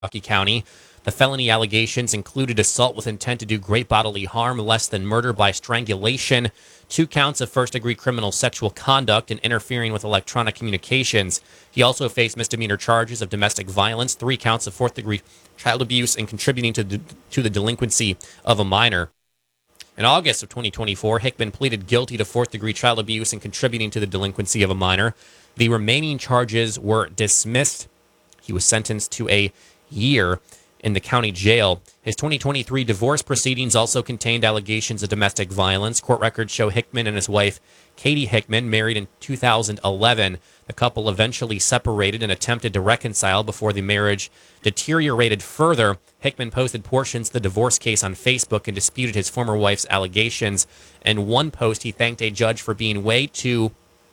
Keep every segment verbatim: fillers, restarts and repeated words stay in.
Milwaukee County. The felony allegations included assault with intent to do great bodily harm, less than murder by strangulation, two counts of first-degree criminal sexual conduct, and interfering with electronic communications. He also faced misdemeanor charges of domestic violence, three counts of fourth-degree child abuse, and contributing to the, to the delinquency of a minor. In August of twenty twenty-four, Hickman pleaded guilty to fourth-degree child abuse and contributing to the delinquency of a minor. The remaining charges were dismissed. He was sentenced to a year in the county jail. His twenty twenty-three divorce proceedings also contained allegations of domestic violence. Court records show Hickman and his wife, Katie Hickman, married in two thousand eleven. The couple eventually separated and attempted to reconcile before the marriage deteriorated further. Hickman posted portions of the divorce case on Facebook and disputed his former wife's allegations. In one post, he thanked a judge for being way too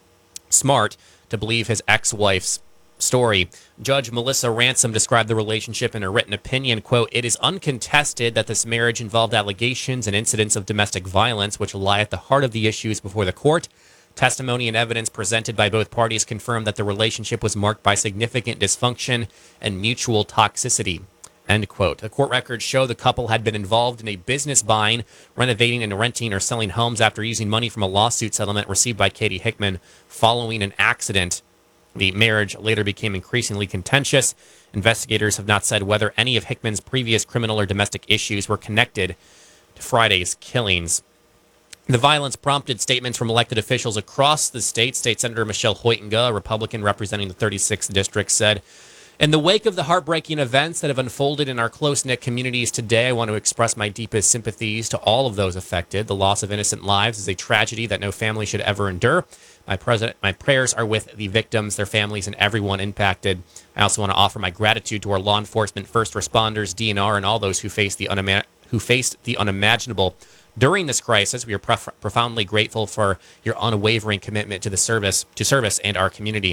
smart to believe his ex-wife's story. Judge Melissa Ransom described the relationship in a written opinion, quote, "It is uncontested that this marriage involved allegations and incidents of domestic violence, which lie at the heart of the issues before the court. Testimony and evidence presented by both parties confirmed that the relationship was marked by significant dysfunction and mutual toxicity." End quote. The court records show the couple had been involved in a business buying, renovating, and renting or selling homes after using money from a lawsuit settlement received by Katie Hickman following an accident. The marriage later became increasingly contentious. Investigators have not said whether any of Hickman's previous criminal or domestic issues were connected to Friday's killings. The violence prompted statements from elected officials across the state. State Senator Michelle Hoytinga, a Republican representing the thirty-sixth District, said, "In the wake of the heartbreaking events that have unfolded in our close-knit communities today, I want to express my deepest sympathies to all of those affected. The loss of innocent lives is a tragedy that no family should ever endure. My, president, my prayers are with the victims, their families, and everyone impacted. I also want to offer my gratitude to our law enforcement, first responders, D N R, and all those who faced the, unima- who faced the unimaginable. During this crisis, we are prof- profoundly grateful for your unwavering commitment to the service, to service and our community."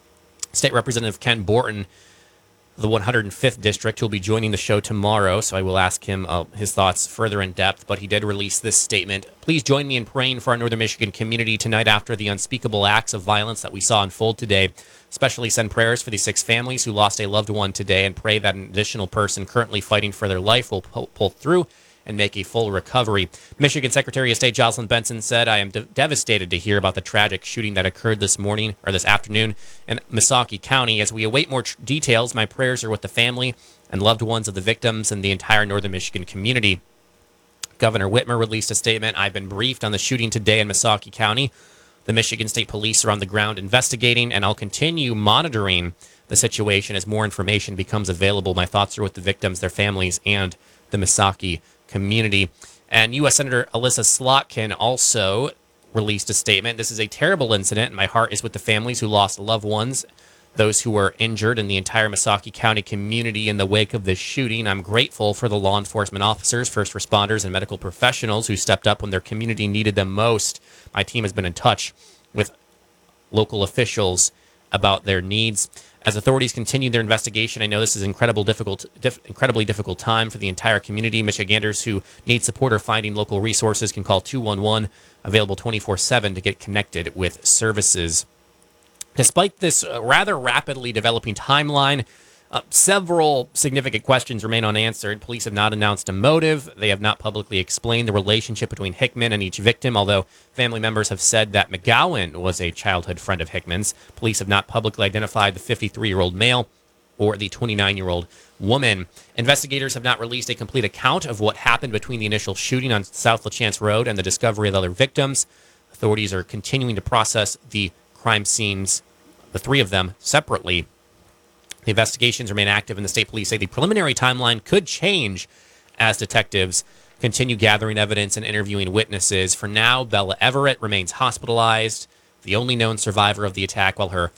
State Representative Ken Borton, the one hundred fifth District, will be joining the show tomorrow, so I will ask him uh, his thoughts further in depth, but he did release this statement. "Please join me in praying for our Northern Michigan community tonight after the unspeakable acts of violence that we saw unfold today. Especially send prayers for the six families who lost a loved one today and pray that an additional person currently fighting for their life will pull, pull through and make a full recovery." Michigan Secretary of State Jocelyn Benson said, "I am de- devastated to hear about the tragic shooting that occurred this morning or this afternoon in Milwaukee County. As we await more tr- details, my prayers are with the family and loved ones of the victims and the entire Northern Michigan community." Governor Whitmer released a statement. "I've been briefed on the shooting today in Milwaukee County. The Michigan State Police are on the ground investigating, and I'll continue monitoring the situation as more information becomes available. My thoughts are with the victims, their families, and the Milwaukee community." And U S Senator Alyssa Slotkin also released a statement. "This is a terrible incident, and my heart is with the families who lost loved ones, those who were injured, and the entire Milwaukee County community in the wake of this shooting. I'm grateful for the law enforcement officers, first responders, and medical professionals who stepped up when their community needed them most. My team has been in touch with local officials about their needs. As authorities continue their investigation, I know this is an incredible, difficult, diff, incredibly difficult time for the entire community. Michiganders who need support or finding local resources can call two one one, available twenty-four seven, to get connected with services." Despite this uh, rather rapidly developing timeline, uh, several significant questions remain unanswered. Police have not announced a motive. They have not publicly explained the relationship between Hickman and each victim, although family members have said that McGowan was a childhood friend of Hickman's. Police have not publicly identified the fifty-three-year-old male or the twenty-nine-year-old woman. Investigators have not released a complete account of what happened between the initial shooting on South LaChance Road and the discovery of other victims. Authorities are continuing to process the crime scenes, the three of them, separately. The investigations remain active, and the state police say the preliminary timeline could change as detectives continue gathering evidence and interviewing witnesses. For now, Bella Everett remains hospitalized, the only known survivor of the attack, while her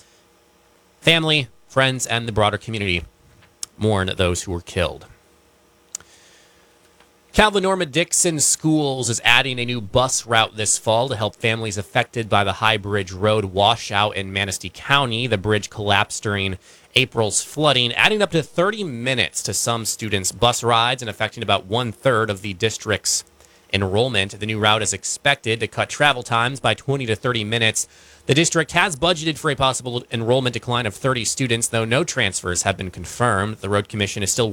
family, friends, and the broader community mourn those who were killed. Calvin Norma Dixon Schools is adding a new bus route this fall to help families affected by the High Bridge Road washout in Manistee County. The bridge collapsed during April's flooding, adding up to thirty minutes to some students' bus rides and affecting about one-third of the district's enrollment. The new route is expected to cut travel times by twenty to thirty minutes. The district has budgeted for a possible enrollment decline of thirty students, though no transfers have been confirmed. The Road Commission is still